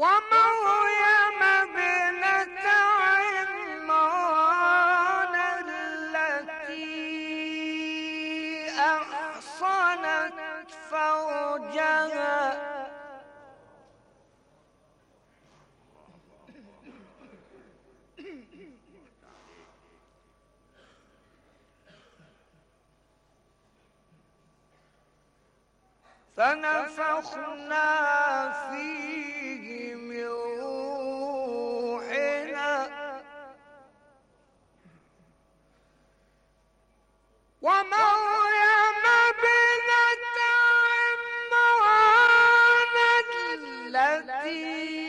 ومريم ابنة عمران التي أحصنت فرجها فنفخنا فيه